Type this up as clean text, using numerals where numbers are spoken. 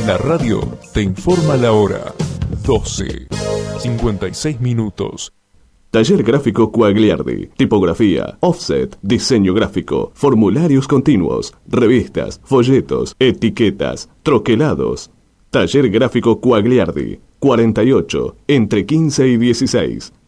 La radio te informa la hora. 12:56. Taller Gráfico Quagliardi. Tipografía, offset, diseño gráfico, formularios continuos, revistas, folletos, etiquetas, troquelados. Taller Gráfico Quagliardi. 48, entre 15 y 16.